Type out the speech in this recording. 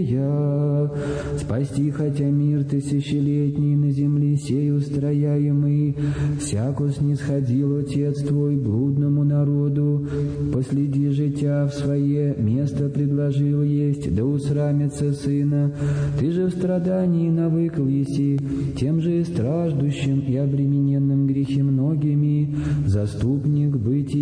Сия, спасти хотя мир тысячелетний на земле сей устрояемый, всяко снисходил Отец Твой блудному народу, последи житя в свое место предложил есть, да усрамится Сына. Ты же в страдании навыкл еси, тем же и страждущим и обремененным грехи многими, заступник быть